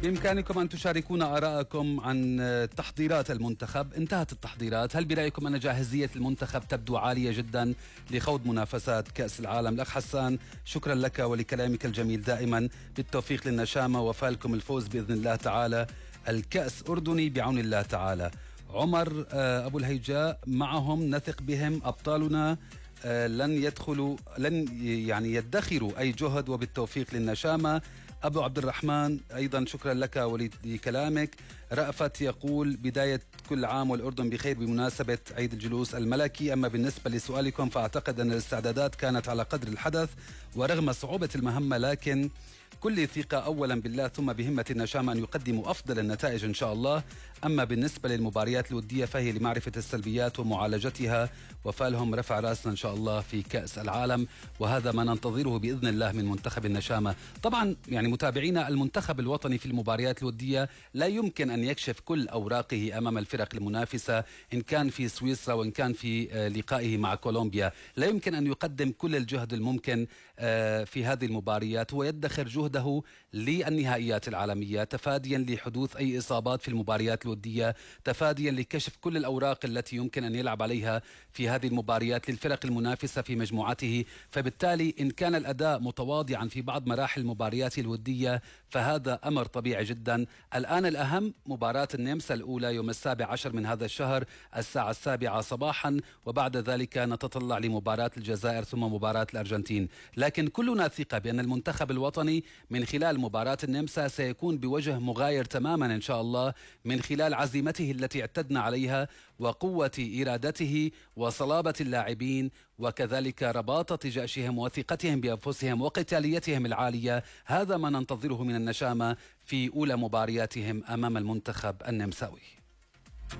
بإمكانكم أن تشاركونا آراءكم عن تحضيرات المنتخب. انتهت التحضيرات، هل برأيكم أن جاهزية المنتخب تبدو عالية جدا لخوض منافسات كأس العالم؟ الأخ حسان، شكرا لك ولكلامك الجميل دائما. بالتوفيق للنشامة، وفالكم الفوز بإذن الله تعالى. الكأس أردني بعون الله تعالى. عمر أبو الهيجاء، معهم نثق بهم أبطالنا، لن يدخروا أي جهد، وبالتوفيق للنشامة. أبو عبد الرحمن أيضا شكرا لك ولكلامك. رأفت يقول بداية كل عام والأردن بخير بمناسبة عيد الجلوس الملكي. أما بالنسبة لسؤالكم فأعتقد أن الاستعدادات كانت على قدر الحدث ورغم صعوبة المهمة، لكن كل ثقة أولا بالله ثم بهمة النشامة أن يقدموا أفضل النتائج إن شاء الله. أما بالنسبة للمباريات الودية فهي لمعرفة السلبيات ومعالجتها، وفالهم رفع رأسنا إن شاء الله في كأس العالم، وهذا ما ننتظره بإذن الله من منتخب النشامة. طبعا متابعينا، المنتخب الوطني في المباريات الودية لا يمكن أن يكشف كل أوراقه أمام الفرق المنافسة، إن كان في سويسرا وإن كان في لقائه مع كولومبيا. لا يمكن أن يقدم كل الجهد الممكن في هذه المباريات، ويدخر جهده للنهائيات العالمية تفاديا لحدوث أي إصابات في المباريات الودية، تفاديا لكشف كل الأوراق التي يمكن أن يلعب عليها في هذه المباريات للفرق المنافسة في مجموعته. فبالتالي إن كان الأداء متواضعا في بعض مراحل المباريات الودية فهذا أمر طبيعي جدا. الآن الأهم مباراة النمسا الأولى يوم 17 من هذا الشهر الساعة 7 صباحا، وبعد ذلك نتطلع لمباراة الجزائر ثم مباراة الأرجنتين. لكن كلنا ثقة بأن المنتخب الوطني من خلال مباراة النمسا سيكون بوجه مغاير تماما إن شاء الله، من خلال عزيمته التي اعتدنا عليها وقوة إرادته وصلابة اللاعبين وكذلك رباطة جأشهم وثقتهم بأنفسهم وقتاليتهم العالية. هذا ما ننتظره من النشامة في أولى مبارياتهم أمام المنتخب النمساوي.